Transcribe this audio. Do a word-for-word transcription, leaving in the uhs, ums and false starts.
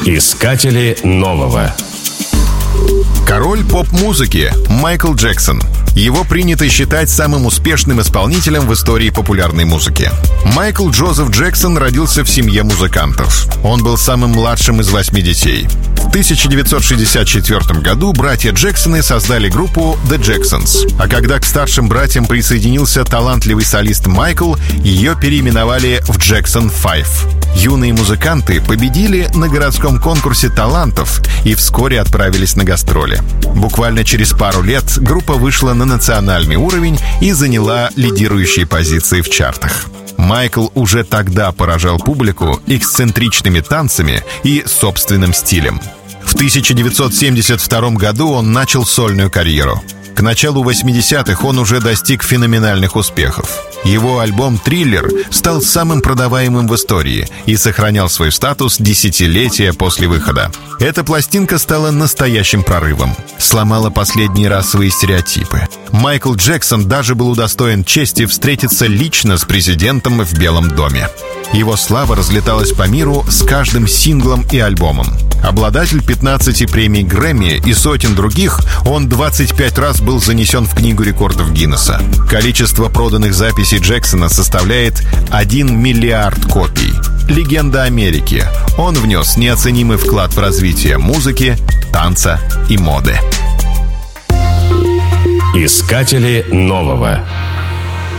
Искатели нового. Король поп-музыки Майкл Джексон. Его принято считать самым успешным исполнителем в истории популярной музыки. Майкл Джозеф Джексон родился в семье музыкантов. Он был самым младшим из восьми детей. В тысяча девятьсот шестьдесят четвёртом году братья Джексоны создали группу The Jacksons. А когда к старшим братьям присоединился талантливый солист Майкл, ее переименовали в Jackson Five. Юные музыканты победили на городском конкурсе талантов и вскоре отправились на гастроли. Буквально через пару лет группа вышла на национальный уровень и заняла лидирующие позиции в чартах. Майкл уже тогда поражал публику эксцентричными танцами и собственным стилем. В тысяча девятьсот семьдесят втором году он начал сольную карьеру. К началу восьмидесятых он уже достиг феноменальных успехов. Его альбом «Триллер» стал самым продаваемым в истории и сохранял свой статус десятилетия после выхода. Эта пластинка стала настоящим прорывом. Сломала последние расовые стереотипы. Майкл Джексон даже был удостоен чести встретиться лично с президентом в Белом доме. Его слава разлеталась по миру с каждым синглом и альбомом. Обладатель пятнадцати премий Грэмми и сотен других, он двадцать пять раз был занесен в Книгу рекордов Гиннесса. Количество проданных записей Джексона составляет один миллиард копий. Легенда Америки. Он внес неоценимый вклад в развитие музыки, танца и моды. Искатели нового.